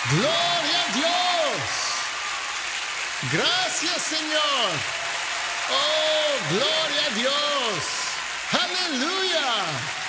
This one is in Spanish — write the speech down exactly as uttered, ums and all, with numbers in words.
Gloria a Dios. Gracias, Señor. Oh, gloria a Dios. Aleluya.